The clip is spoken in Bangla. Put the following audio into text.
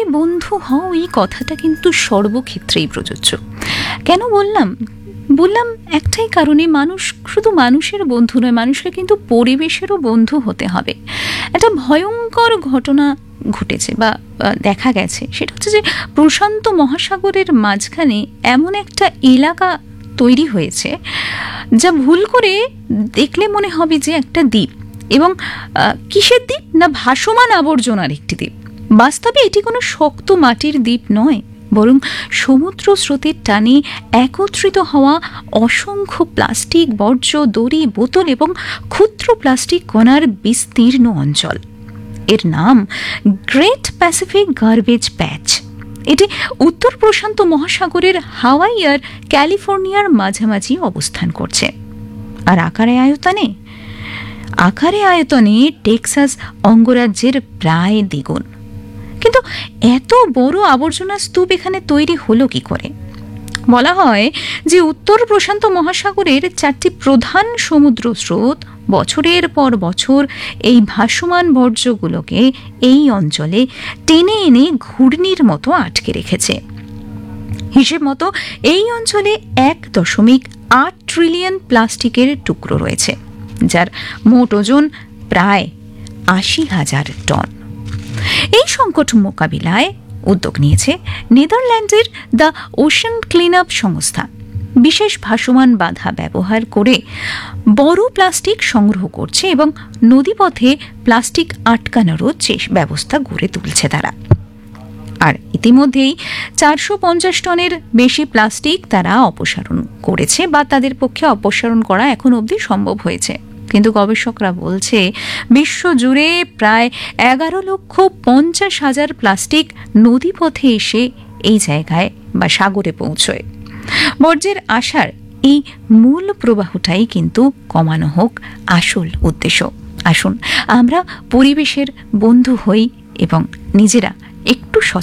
বন্ধু হও এই কথাটা কিন্তু সর্বক্ষেত্রেই প্রযোজ্য। কেন বললাম একটাই কারণে, মানুষ শুধু মানুষের বন্ধু নয়, মানুষকে কিন্তু পরিবেশেরও বন্ধু হতে হবে। একটা ভয়ঙ্কর ঘটনা ঘটেছে বা দেখা গেছে, সেটা হচ্ছে যে প্রশান্ত মহাসাগরের মাঝখানে এমন একটা এলাকা তৈরি হয়েছে যা ভুল করে দেখলে মনে হবে যে একটা দ্বীপ, এবং কিসের দ্বীপ না ভাসমান আবর্জনার একটি দ্বীপ। বাস্তবে এটি কোনো শক্ত মাটির দ্বীপ নয়, বরং সমুদ্র স্রোতের টানে একত্রিত হওয়া অসংখ্য প্লাস্টিক বর্জ্য, দড়ি, বোতল এবং ক্ষুদ্র প্লাস্টিক কণার বিস্তীর্ণ অঞ্চল। এর নাম গ্রেট প্যাসিফিক গার্বেজ প্যাচ। এটি উত্তর প্রশান্ত মহাসাগরের হাওয়াই আর ক্যালিফোর্নিয়ার মাঝামাঝি অবস্থান করছে। আর আকারে আয়তনে টেক্সাস অঙ্গরাজ্যের প্রায় দ্বিগুণ। কিন্তু এত বড় আবর্জনা স্তূপ এখানে তৈরি হলো কি করে? বলা হয় যে উত্তর প্রশান্ত মহাসাগরের 4টি প্রধান সমুদ্র স্রোত বছরের পর বছর এই ভাসমান বর্জ্যগুলোকে এই অঞ্চলে টেনে এনে ঘূর্ণির মতো আটকে রেখেছে। হিসেব মতো এই অঞ্চলে 1.8 ট্রিলিয়ন প্লাস্টিকের টুকরো রয়েছে, যার মোট ওজন প্রায় 80,000 টন। এই সংকট মোকাবিলায় উদ্যোগ নিয়েছে নেদারল্যান্ডের দ্য ওশান ক্লিন আপ সংস্থা। বিশেষ ভাসমান বাধা ব্যবহার করে বড় প্লাস্টিক সংগ্রহ করছে এবং নদীপথে প্লাস্টিক আটকানোরও ব্যবস্থা গড়ে তুলছে তারা। আর ইতিমধ্যেই 450 টনের বেশি প্লাস্টিক তারা অপসারণ করেছে বা তাদের পক্ষে অপসারণ করা এখন অবধি সম্ভব হয়েছে। কিন্তু গবেষকরা বলছে বিশ্বজুড়ে প্রায় 11,50,000 প্লাস্টিক নদীপথে এসে এই জায়গায় বা সাগরে পৌঁছয়। বর্জ্যের আসার এই মূল প্রবাহটাই কিন্তু কমানো হোক আসল উদ্দেশ্য। আসুন আমরা পরিবেশের বন্ধু হই এবং নিজেরা একটু